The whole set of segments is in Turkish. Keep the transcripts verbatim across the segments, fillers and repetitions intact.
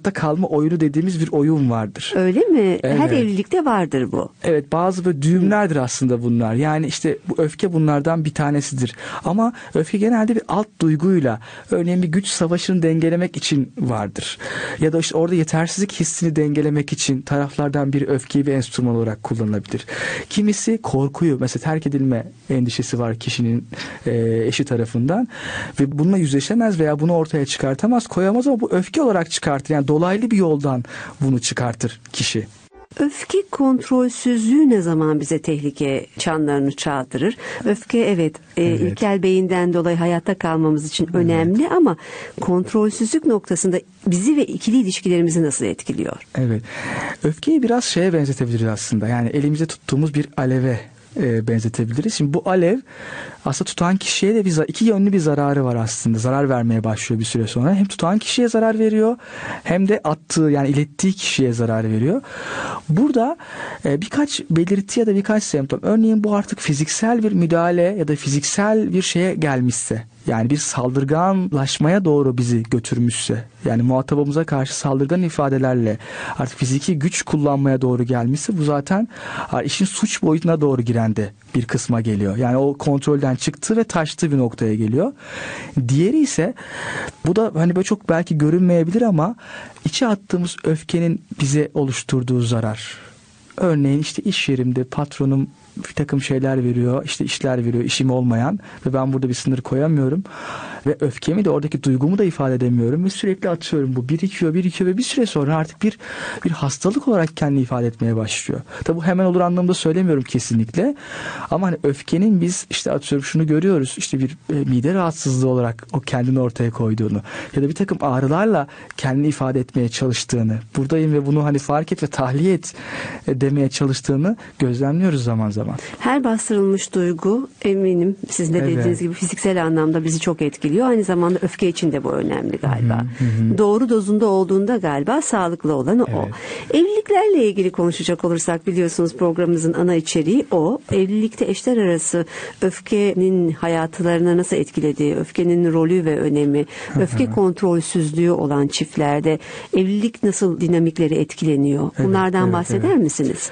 hayatta kalma oyunu dediğimiz bir oyun vardır. Öyle mi? Evet. Her evlilikte vardır bu. Evet, bazı böyle düğümlerdir aslında bunlar. Yani işte bu öfke bunlardan bir tanesidir. Ama öfke genelde bir alt duyguyla, örneğin bir güç savaşını dengelemek için vardır. Ya da işte orada yetersizlik hissini dengelemek için taraflardan biri öfkeyi bir enstrüman olarak kullanılabilir. Kimisi korkuyu, mesela terk edilme endişesi var kişinin e, eşi tarafından ve bununla yüzleşemez veya bunu ortaya çıkartamaz, koyamaz ama bu öfke olarak çıkartır. Yani dolaylı bir yoldan bunu çıkartır kişi. Öfke kontrolsüzlüğü ne zaman bize tehlike çanlarını çaldırır? Öfke evet, e, evet. ilkel beyinden dolayı hayatta kalmamız için evet. önemli ama kontrolsüzlük noktasında bizi ve ikili ilişkilerimizi nasıl etkiliyor? Evet. Öfkeyi biraz şeye benzetebiliriz aslında. Yani elimizde tuttuğumuz bir aleve e, benzetebiliriz. Şimdi bu alev aslında tutan kişiye de bir, iki yönlü bir zararı var aslında. Zarar vermeye başlıyor bir süre sonra. Hem tutan kişiye zarar veriyor hem de attığı, yani ilettiği kişiye zarar veriyor. Burada e, birkaç belirti ya da birkaç semptom. Örneğin bu artık fiziksel bir müdahale ya da fiziksel bir şeye gelmişse, yani bir saldırganlaşmaya doğru bizi götürmüşse, yani muhatabımıza karşı saldırgan ifadelerle artık fiziki güç kullanmaya doğru gelmişse, bu zaten işin suç boyutuna doğru giren de bir kısma geliyor. Yani o kontrolden çıktı ve taştığı bir noktaya geliyor. Diğeri ise, bu da hani böyle çok belki görünmeyebilir ama içe attığımız öfkenin bize oluşturduğu zarar. Örneğin işte iş yerimde patronum bir takım şeyler veriyor, işte işler veriyor, işim olmayan ve ben burada bir sınır koyamıyorum ve öfkemi de, oradaki duygumu da ifade edemiyorum ve sürekli atıyorum, bu birikiyor birikiyor ve bir süre sonra artık bir bir hastalık olarak kendini ifade etmeye başlıyor. Tabi bu hemen olur anlamda söylemiyorum kesinlikle ama hani öfkenin biz işte atıyorum şunu görüyoruz, işte bir e, mide rahatsızlığı olarak o kendini ortaya koyduğunu ya da bir takım ağrılarla kendini ifade etmeye çalıştığını, buradayım ve bunu hani fark et ve tahliye et e, demeye çalıştığını gözlemliyoruz zaman zaman. Her bastırılmış duygu, eminim sizin de evet. dediğiniz gibi fiziksel anlamda bizi çok etkiliyor. Aynı zamanda öfke için de bu önemli galiba. Hı hı. Doğru dozunda olduğunda galiba sağlıklı olanı evet. o. Evliliklerle ilgili konuşacak olursak, biliyorsunuz programımızın ana içeriği o. Evlilikte eşler arası öfkenin hayatlarına nasıl etkilediği, öfkenin rolü ve önemi, hı hı. öfke kontrolsüzlüğü olan çiftlerde evlilik nasıl dinamikleri etkileniyor? Bunlardan evet, evet, bahseder evet. misiniz?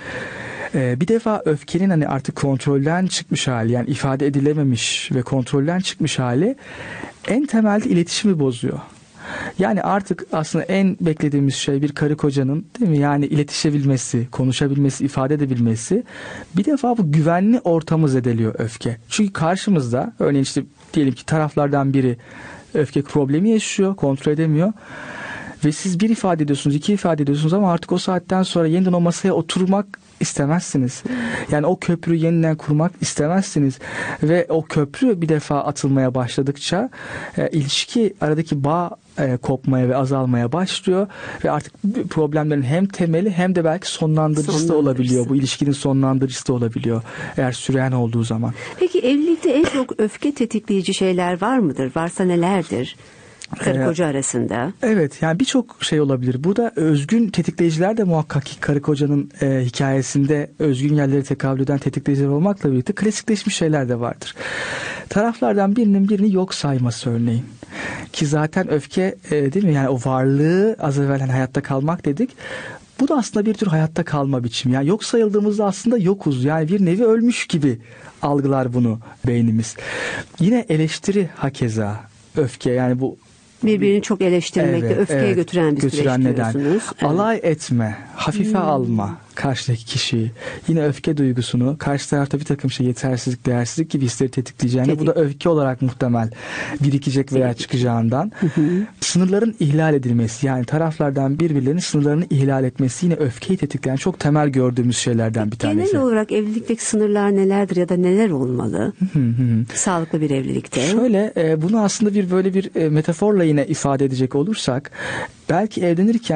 Bir defa öfkenin hani artık kontrolden çıkmış hali, yani ifade edilememiş ve kontrolden çıkmış hali en temelde iletişimi bozuyor. Yani artık aslında en beklediğimiz şey bir karı kocanın, değil mi? Yani iletişebilmesi, konuşabilmesi, ifade edebilmesi. Bir defa bu güvenli ortamı zedeliyor öfke. Çünkü karşımızda örneğin işte diyelim ki taraflardan biri öfke problemi yaşıyor, kontrol edemiyor. Ve siz bir ifade ediyorsunuz, iki ifade ediyorsunuz ama artık o saatten sonra yeniden o masaya oturmak istemezsiniz. Yani o köprüyü yeniden kurmak istemezsiniz. Ve o köprü bir defa atılmaya başladıkça e, ilişki, aradaki bağ e, kopmaya ve azalmaya başlıyor. Ve artık problemlerin hem temeli hem de belki sonlandırıcısı da olabiliyor. Bu ilişkinin sonlandırıcısı da olabiliyor. Eğer süren olduğu zaman. Peki evlilikte en çok öfke tetikleyici şeyler var mıdır? Varsa nelerdir? Karı koca arasında. Evet, yani birçok şey olabilir. Burada özgün tetikleyiciler de muhakkak ki karı kocanın e, hikayesinde özgün yerleri tekabül eden tetikleyiciler olmakla birlikte klasikleşmiş şeyler de vardır. Taraflardan birinin birini yok sayması örneğin. Ki zaten öfke e, değil mi? Yani o varlığı, az evvel hani hayatta kalmak dedik. Bu da aslında bir tür hayatta kalma biçimi. Yani yok sayıldığımızda aslında yokuz. Yani bir nevi ölmüş gibi algılar bunu beynimiz. Yine eleştiri hakeza. Öfke, yani bu birbirini çok eleştirmekte, evet, öfkeye evet, götüren bir götüren süreç neden. diyorsunuz. Evet. Alay etme, hafife hmm. alma karşıdaki kişiyi. Yine öfke duygusunu, karşı tarafta bir takım şey, yetersizlik, değersizlik gibi hisleri tetikleyeceğini, Tetik. bu da öfke olarak muhtemel birikecek veya Tetik. çıkacağından. Sınırların ihlal edilmesi, yani taraflardan birbirlerinin sınırlarını ihlal etmesi yine öfkeyi tetikleyen çok temel gördüğümüz şeylerden bir tanesi. Genel olarak evlilikteki sınırlar nelerdir ya da neler olmalı? Sağlıklı bir evlilikte. Şöyle, e, bunu aslında bir böyle bir e, metaforla yine ifade edecek olursak, belki evlenirken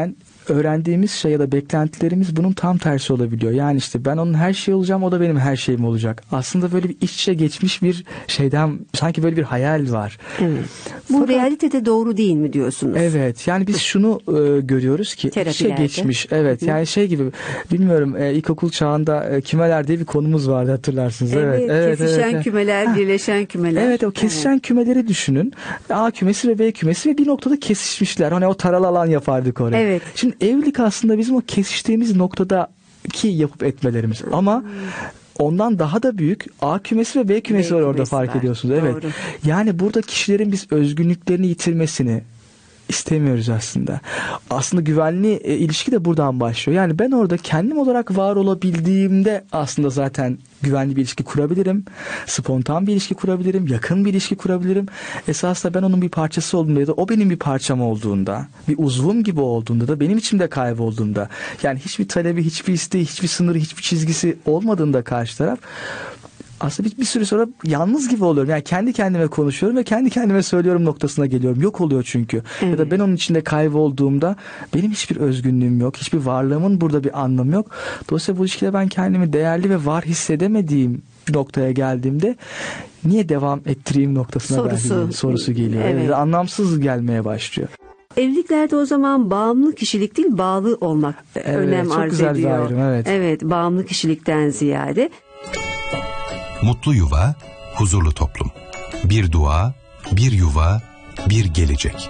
öğrendiğimiz şey ya da beklentilerimiz bunun tam tersi olabiliyor. Yani işte ben onun her şeyi olacağım, o da benim her şeyim olacak. Aslında böyle bir iç içe geçmiş bir şeyden, sanki böyle bir hayal var. Evet. Bu Fakat, realitede doğru değil mi diyorsunuz? Evet. Yani biz şunu e, görüyoruz ki iç içe geçmiş. Evet. Hı-hı. Yani şey gibi, bilmiyorum, e, ilkokul çağında e, kümeler diye bir konumuz vardı, hatırlarsınız. Evet. Evet. evet kesişen evet, kümeler, ha. birleşen kümeler. Evet. O kesişen evet. kümeleri düşünün. A kümesi ve B kümesi ve bir noktada kesişmişler. Hani o taralı alan yapardık oraya. Evet. Şimdi evlilik aslında bizim o kesiştiğimiz noktadaki yapıp etmelerimiz. Ama ondan daha da büyük A kümesi ve B kümesi B var orada, fark var. ediyorsunuz. Evet. Doğru. Yani burada kişilerin biz özgünlüklerini yitirmesini istemiyoruz aslında. Aslında güvenli e, ilişki de buradan başlıyor. Yani ben orada kendim olarak var olabildiğimde aslında zaten güvenli bir ilişki kurabilirim. Spontan bir ilişki kurabilirim. Yakın bir ilişki kurabilirim. Esasında ben onun bir parçası olduğunda ya da o benim bir parçam olduğunda, bir uzvum gibi olduğunda da benim içimde kaybolduğunda, yani hiçbir talebi, hiçbir isteği, hiçbir sınırı, hiçbir çizgisi olmadığında karşı taraf, aslında bir, bir süre sonra yalnız gibi oluyorum. Yani kendi kendime konuşuyorum ve kendi kendime söylüyorum noktasına geliyorum. Yok oluyor çünkü. Evet. Ya da ben onun içinde kaybolduğumda benim hiçbir özgünlüğüm yok. Hiçbir varlığımın burada bir anlamı yok. Dolayısıyla bu ilişkide ben kendimi değerli ve var hissedemediğim noktaya geldiğimde niye devam ettireyim noktasına sorusu, belki sorusu geliyor. Evet. Evet, anlamsız gelmeye başlıyor. Evliliklerde o zaman bağımlı kişilik değil, bağlı olmak evet, önem arz ediyor. Çok güzel bir ayrım. Evet. Evet, bağımlı kişilikten ziyade. Mutlu yuva, huzurlu toplum. Bir dua, bir yuva, bir gelecek.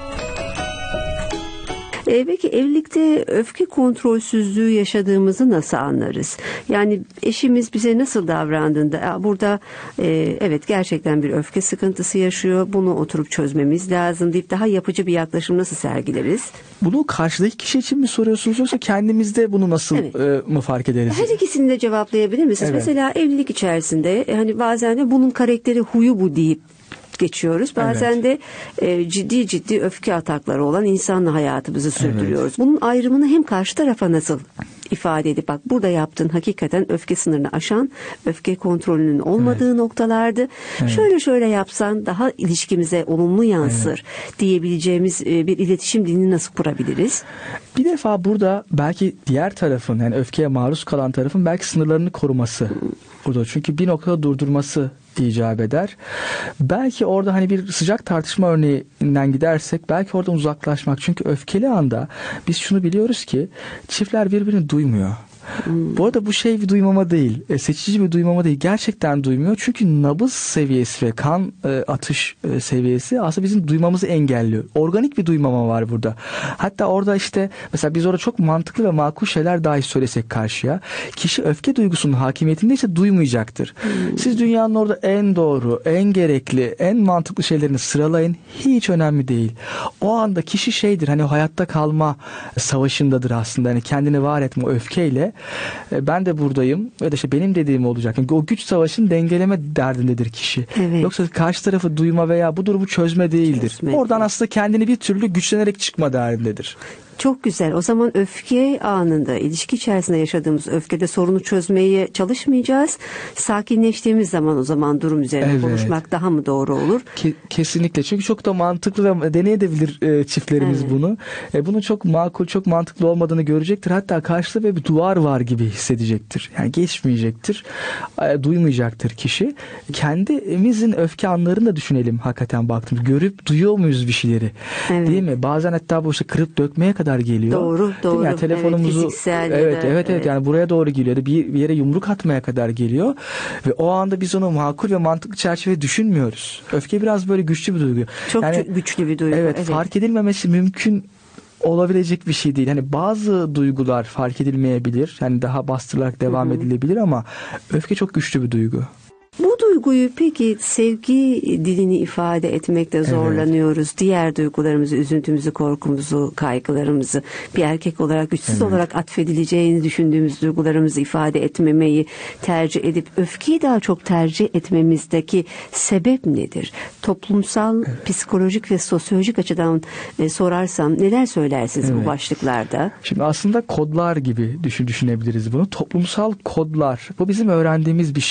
E, peki evlilikte öfke kontrolsüzlüğü yaşadığımızı nasıl anlarız? Yani eşimiz bize nasıl davrandığında, burada e, evet gerçekten bir öfke sıkıntısı yaşıyor, bunu oturup çözmemiz lazım deyip daha yapıcı bir yaklaşım nasıl sergileriz? Bunu karşıdaki kişi için mi soruyorsunuz, yoksa kendimizde bunu nasıl evet. e, mı fark ederiz? Her ikisini de cevaplayabilir misiniz? Evet. Mesela evlilik içerisinde hani bazen de bunun karakteri, huyu bu deyip geçiyoruz. Bazen evet. de e, ciddi ciddi öfke atakları olan insanla hayatımızı sürdürüyoruz. Evet. Bunun ayrımını hem karşı tarafa nasıl ifade edip, bak burada yaptığın hakikaten öfke sınırını aşan, öfke kontrolünün olmadığı evet. noktalardı. Evet. Şöyle şöyle yapsan daha ilişkimize olumlu yansır evet. diyebileceğimiz e, bir iletişim dilini nasıl kurabiliriz? Bir defa burada belki diğer tarafın, yani öfkeye maruz kalan tarafın belki sınırlarını koruması burada. Çünkü bir noktada durdurması icap eder. Belki orada hani bir sıcak tartışma örneğinden gidersek belki oradan uzaklaşmak. Çünkü öfkeli anda biz şunu biliyoruz ki çiftler birbirini duymuyor. Hmm. Bu arada bu şey bir duymama değil, e, seçici bir duymama değil. Gerçekten duymuyor. Çünkü nabız seviyesi ve kan e, atış e, seviyesi aslında bizim duymamızı engelliyor. Organik bir duymama var burada. Hatta orada işte mesela biz orada çok mantıklı ve makul şeyler dahi söylesek karşıya, kişi öfke duygusunun hakimiyetindeyse duymayacaktır. Hmm. Siz dünyanın orada en doğru, en gerekli, en mantıklı şeylerini sıralayın. Hiç önemli değil. O anda kişi şeydir, hani hayatta kalma savaşındadır aslında. Hani kendini var etme o öfkeyle. Ben de buradayım ve de işte benim dediğim olacak. Yani o güç savaşını dengeleme derdindedir kişi. Evet. Yoksa karşı tarafı duyma veya bu durumu çözme değildir. Çözme. Oradan aslında kendini bir türlü güçlenerek çıkma derdindedir. Çok güzel. O zaman öfke anında, ilişki içerisinde yaşadığımız öfkede sorunu çözmeye çalışmayacağız. Sakinleştiğimiz zaman o zaman durum üzerine evet. konuşmak daha mı doğru olur? Ke- kesinlikle. Çünkü çok da mantıklı ve deneyebilir e, çiftlerimiz evet. bunu. E, bunun çok makul, çok mantıklı olmadığını görecektir. Hatta karşıda bir duvar var gibi hissedecektir. Yani geçmeyecektir. E, duymayacaktır kişi. Kendimizin öfke anlarını da düşünelim hakikaten baktığımız. Görüp duyuyor muyuz bir şeyleri? Evet. Değil mi? Bazen hatta bu işte kırıp dökmeye kadar geliyor. Doğru, doğru. Yani telefonumuzu evet, fiziksel evet, evet, evet, evet. yani buraya doğru geliyor. Bir, bir yere yumruk atmaya kadar geliyor. Ve o anda biz onu makul ve mantıklı çerçeve düşünmüyoruz. Öfke biraz böyle güçlü bir duygu. Çok yani, güçlü bir duygu. Evet, evet, fark edilmemesi mümkün olabilecek bir şey değil. Hani bazı duygular fark edilmeyebilir. Yani daha bastırılarak devam Hı-hı. edilebilir ama öfke çok güçlü bir duygu. Bu duyguyu peki sevgi dilini ifade etmekte zorlanıyoruz. Evet. Diğer duygularımızı, üzüntümüzü, korkumuzu, kaygılarımızı bir erkek olarak güçsüz evet. olarak atfedileceğini düşündüğümüz duygularımızı ifade etmemeyi tercih edip öfkeyi daha çok tercih etmemizdeki sebep nedir? Toplumsal, evet. psikolojik ve sosyolojik açıdan e, sorarsam neler söylersiniz evet. bu başlıklarda? Şimdi aslında kodlar gibi düşün, düşünebiliriz bunu. Toplumsal kodlar. Bu bizim öğrendiğimiz bir şey.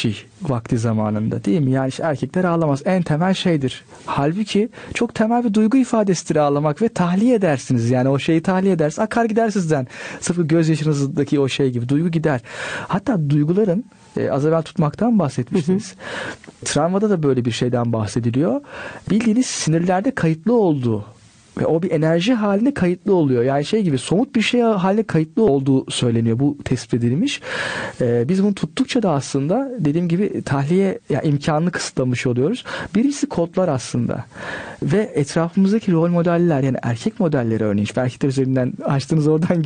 vakti zamanında, değil mi? Yani işte erkekler ağlamaz. En temel şeydir. Halbuki çok temel bir duygu ifadesidir ağlamak ve tahliye edersiniz. Yani o şeyi tahliye edersiniz. Akar gider sizden. Tıpkı gözyaşınızdaki o şey gibi. Duygu gider. Hatta duyguların e, az evvel tutmaktan bahsetmiştiniz. Hı hı. Travmada da böyle bir şeyden bahsediliyor. Bildiğiniz sinirlerde kayıtlı olduğu ve o bir enerji halinde kayıtlı oluyor. Yani şey gibi, somut bir şey halinde kayıtlı olduğu söyleniyor. Bu tespit edilmiş. Ee, biz bunu tuttukça da aslında dediğim gibi tahliye yani imkanını kısıtlamış oluyoruz. Birincisi kodlar aslında. Ve etrafımızdaki rol modeller, yani erkek modelleri örneğin. Erkekler üzerinden açtığınız oradan